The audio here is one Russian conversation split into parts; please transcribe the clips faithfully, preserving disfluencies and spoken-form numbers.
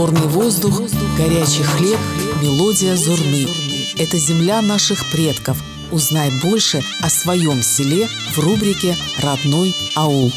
Горный воздух, горячий хлеб, мелодия зурны. Это земля наших предков. Узнай больше о своем селе в рубрике «Родной аул».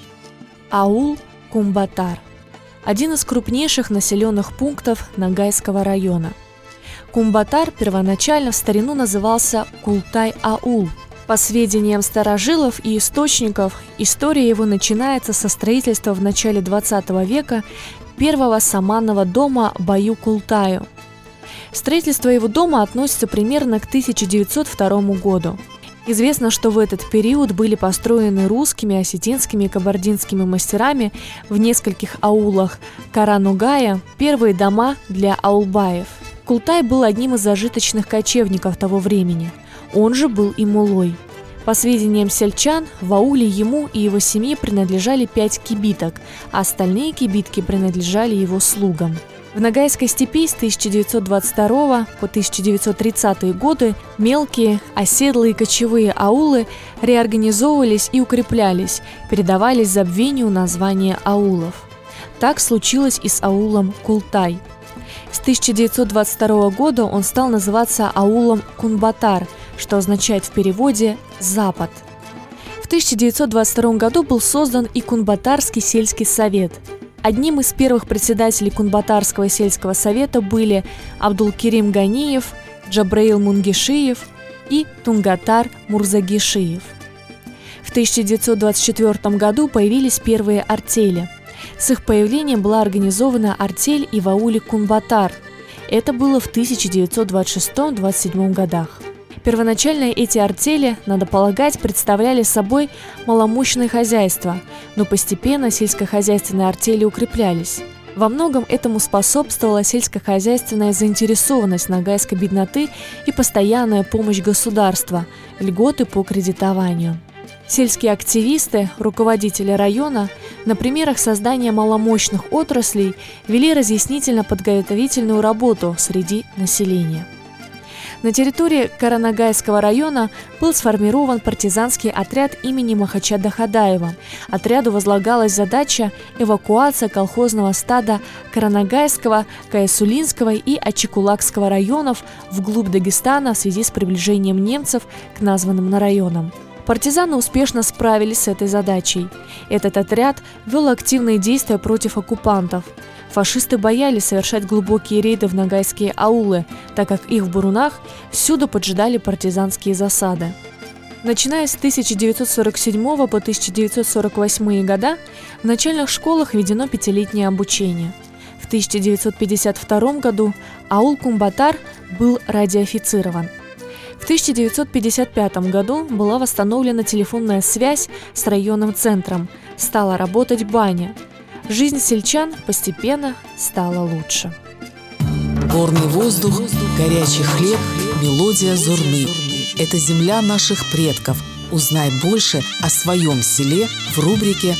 Аул Кумбатар – один из крупнейших населенных пунктов Ногайского района. Кумбатар первоначально в старину назывался Култай-аул. По сведениям старожилов и источников, история его начинается со строительства в начале двадцатого века первого саманного дома Баю-Култаю. Строительство его дома относится примерно к тысяча девятьсот второму году. Известно, что в этот период были построены русскими, осетинскими и кабардинскими мастерами в нескольких аулах Каранугая первые дома для аулбаев. Култай был одним из зажиточных кочевников того времени. Он же был и мулой. По сведениям сельчан, в ауле ему и его семье принадлежали пять кибиток, а остальные кибитки принадлежали его слугам. В Ногайской степи с тысяча девятьсот двадцать второго по тысяча девятьсот тридцатые годы мелкие, оседлые кочевые аулы реорганизовывались и укреплялись, передавались забвению названия аулов. Так случилось и с аулом Култай. С тысяча девятьсот двадцать второго года он стал называться аулом Кунбатар, что означает в переводе «запад». В тысяча девятьсот двадцать втором году был создан и Кунбатарский сельский совет. Одним из первых председателей Кунбатарского сельского совета были Абдулкерим Ганиев, Джабраил Мунгишиев и Тунгатар Мурзагишиев. В тысяча девятьсот двадцать четвёртом году появились первые артели. С их появлением была организована артель и в ауле Кунбатар. Это было в тысяча девятьсот двадцать шестом — двадцать седьмом годах. Первоначально эти артели, надо полагать, представляли собой маломощные хозяйства, но постепенно сельскохозяйственные артели укреплялись. Во многом этому способствовала сельскохозяйственная заинтересованность ногайской бедноты и постоянная помощь государства, льготы по кредитованию. Сельские активисты, руководители района на примерах создания маломощных отраслей вели разъяснительно-подготовительную работу среди населения. На территории Каранагайского района был сформирован партизанский отряд имени Махачада Хадаева. Отряду возлагалась задача эвакуация колхозного стада Каранагайского, Каясулинского и Ачикулакского районов вглубь Дагестана в связи с приближением немцев к названным районам. Партизаны успешно справились с этой задачей. Этот отряд вел активные действия против оккупантов. Фашисты боялись совершать глубокие рейды в ногайские аулы, так как их в бурунах всюду поджидали партизанские засады. Начиная с тысяча девятьсот сорок седьмого по тысяча девятьсот сорок восьмые года в начальных школах введено пятилетнее обучение. В тысяча девятьсот пятьдесят втором году аул Кумбатар был радиофицирован. В тысяча девятьсот пятьдесят пятом году была восстановлена телефонная связь с районным центром, стала работать баня. Жизнь сельчан постепенно стала лучше. Горный воздух, горячий хлеб, мелодия зурны. Это земля наших предков. Узнай больше о своем селе в рубрике